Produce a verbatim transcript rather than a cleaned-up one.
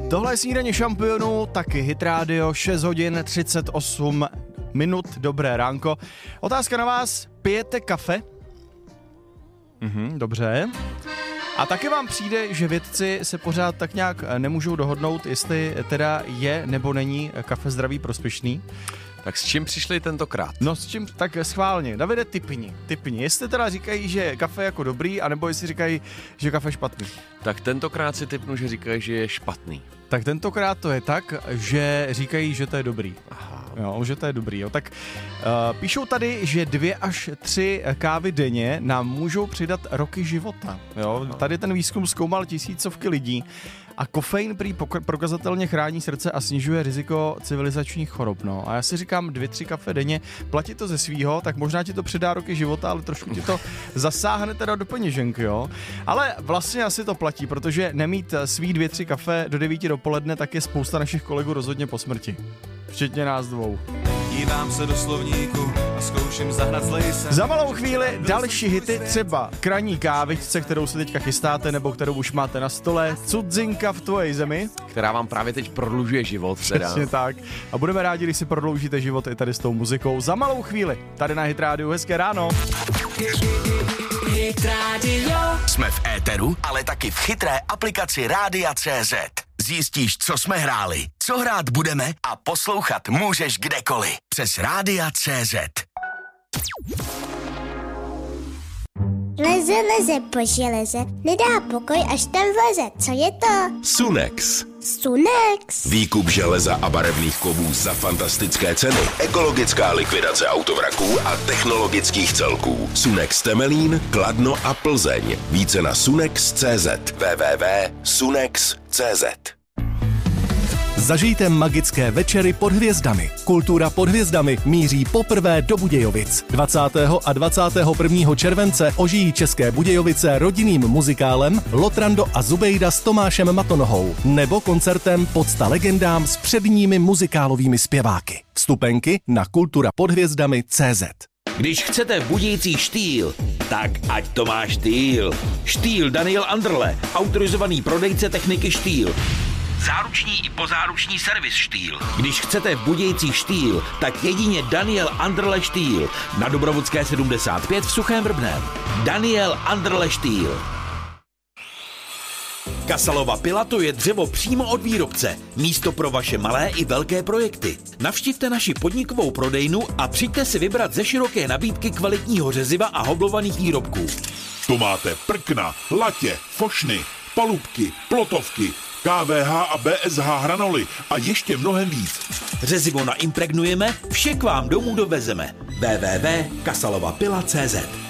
Tohle je Snídaně šampionů, taky Hit Radio, šest hodin třicet osm minut, dobré ránko. Otázka na vás, pijete kafe? Mhm, dobře. A taky vám přijde, že vědci se pořád tak nějak nemůžou dohodnout, jestli teda je nebo není kafe zdraví prospěšný. Tak s čím přišli tentokrát? No s čím, tak schválně. Davide, tipni, tipni. Jestli teda říkají, že kafe je jako dobrý, anebo jestli říkají, že kafe je špatný. Tak tentokrát si tipnu, že říkají, že je špatný. Tak tentokrát to je tak, že říkají, že to je dobrý. Aha. Jo, že to je dobrý. Jo. Tak uh, píšou tady, že dvě až tři kávy denně nám můžou přidat roky života. Jo. Tady ten výzkum zkoumal tisícovky lidí a kofein prý prokazatelně chrání srdce a snižuje riziko civilizačních chorob. No. A já si říkám, dvě, tři kafe denně, platí to ze svýho, tak možná ti to přidá roky života, ale trošku ti to zasáhne teda do peněženky, jo. Ale vlastně asi to platí, protože nemít svý dvě, tři kafe do devíti dopoledne, tak je spousta našich kolegů rozhodně po smrti. Včetně nás dvou. Dívám se do slovníku a zkouším zahnat s lejsem. Za malou chvíli další hity, třeba k ranní kávičce, kterou se teďka chystáte, nebo kterou už máte na stole, cudzinka v tvojí zemi. Která vám právě teď prodlužuje život. Teda. Přesně tak. A budeme rádi, když si prodloužíte život i tady s tou muzikou. Za malou chvíli, tady na Hit Radio. Hezké ráno. Hit Radio. Jsme v éteru, ale taky v chytré aplikaci Rádia tečka cé zet. Zjistíš, co jsme hráli, co hrát budeme a poslouchat můžeš kdekoliv. Přes Rádia tečka cé zet. Leze, leze po železe, nedá pokoj, až tam vleze. Co je to? Sunex. Sunex. Výkup železa a barevných kovů za fantastické ceny. Ekologická likvidace autovraků a technologických celků. Sunex Temelín, Kladno a Plzeň. Více na sunex tečka cé zet. w w w tečka sunex tečka cé zet. Zažijte magické večery pod hvězdami. Kultura pod hvězdami míří poprvé do Budějovic. dvacátého a dvacátého prvního července ožijí České Budějovice rodinným muzikálem Lotrando a Zubejda s Tomášem Matonohou nebo koncertem Pocta legendám s předními muzikálovými zpěváky. Vstupenky na kultura pod hvězdami tečka cé zet. Když chcete budící štýl, tak ať to má štýl. Štýl Daniel Anderle, autorizovaný prodejce techniky štýl. Záruční i pozáruční servis štýl. Když chcete v Budějcích štýl, tak jedině Daniel Anderle štýl. Na Dobrovodské sedmdesát pět v Suchém Vrbném. Daniel Anderle štýl. Kasalova pila, to je dřevo přímo od výrobce. Místo pro vaše malé i velké projekty. Navštivte naši podnikovou prodejnu a přijďte si vybrat ze široké nabídky kvalitního řeziva a hoblovaných výrobků. Tu máte prkna, latě, fošny, palubky, plotovky, K V H a B S H hranoly a ještě mnohem víc. Řezivo naimpregnujeme, vše k vám domů dovezeme. w w w tečka kasalova pila tečka cé zet.